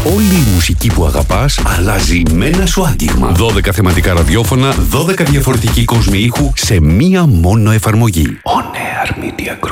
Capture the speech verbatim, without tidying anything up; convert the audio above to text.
Όλη η μουσική που αγαπάς αλλάζει με ένα σου άγγιγμα. δώδεκα θεματικά ραδιόφωνα, δώδεκα διαφορετικοί κόσμοι ήχου σε μία μόνο εφαρμογή. On Air Media Group.